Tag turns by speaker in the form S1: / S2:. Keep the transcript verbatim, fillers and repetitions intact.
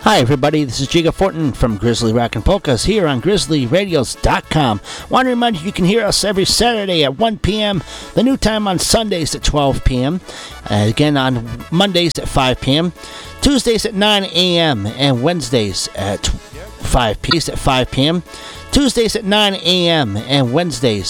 S1: Hi everybody, this is Jiga Fortin from Grizzly Rock and Polkas here on Grizzly Radios dot com. Want to remind you you can hear us every Saturday at one p.m., the new time on Sundays at twelve p.m., uh, again on Mondays at five p.m., Tuesdays at nine a.m., and Wednesdays at five p.m. Tuesdays at nine a.m. and Wednesdays